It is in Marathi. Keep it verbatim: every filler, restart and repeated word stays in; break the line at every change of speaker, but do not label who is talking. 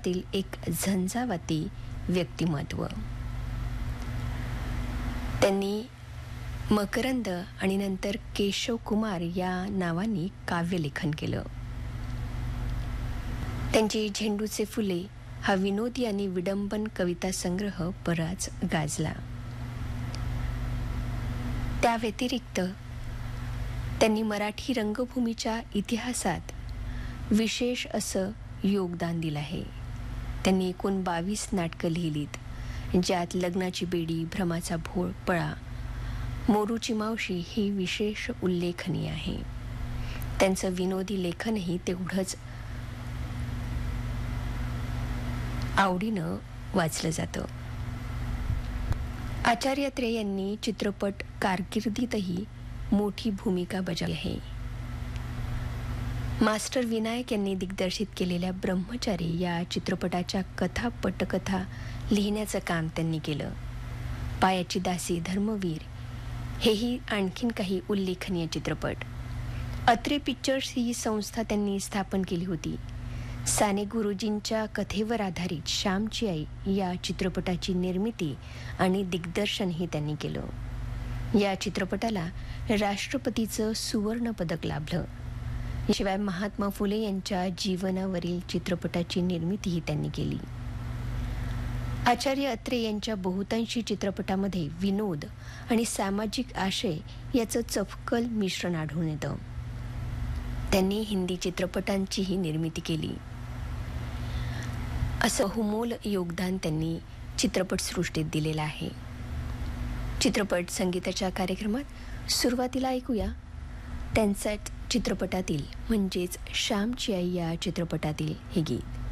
चित्रपटातील एक झंझावाती व्यक्तिमत्व. त्यांनी मकरंद आणि नंतर केशव कुमार या नावांनी काव्यलेखन केलं. त्यांची झेंडूचे फुले हा विनोदी आणि विडंबन कविता संग्रह बराच गाजला. त्या व्यतिरिक्त त्यांनी मराठी रंगभूमीच्या इतिहासात विशेष असं योगदान दिलं आहे. त्यांनी एकूण बावीस नाटकं लिहिलीत, ज्यात लग्नाची बेडी, भ्रमाचा भोळपळा, मोरूची मावशी ही विशेष उल्लेखनीय आहे. त्यांचं विनोदी लेखनही तेवढंच आवडीनं वाचलं जातं. आचार्य अत्रे यांनी चित्रपट कारकिर्दीतही मोठी भूमिका बजावली आहे. मास्टर विनायक यांनी दिग्दर्शित केलेल्या ब्रह्मचारी या चित्रपटाच्या कथा पटकथा लिहिण्याचं काम त्यांनी केलं. पायाची दासी, धर्मवीर हेही आणखीन काही उल्लेखनीय चित्रपट. अत्रे पिक्चर्स ही संस्था त्यांनी स्थापन केली होती. साने गुरुजींच्या कथेवर आधारित श्यामची आई या चित्रपटाची निर्मिती आणि दिग्दर्शनही त्यांनी केलं. या चित्रपटाला राष्ट्रपतीचं सुवर्ण पदक लाभलं. शिवाय महात्मा फुले यांच्या जीवनावरील चित्रपटाची निर्मितीही त्यांनी केली. आचार्य अत्रे यांच्या बहुतांशी चित्रपटामध्ये विनोद आणि सामाजिक आशय याचं चपखल मिश्रण आढळून येतं. त्यांनी हिंदी चित्रपटांचीही निर्मिती केली. असं बहुमोल योगदान त्यांनी चित्रपटसृष्टीत दिलेलं आहे. चित्रपट संगीताच्या कार्यक्रमात सुरुवातीला ऐकूया त्यांच्याच चित्रपटातील म्हणजेच श्यामची आई या चित्रपटातील हे गीत.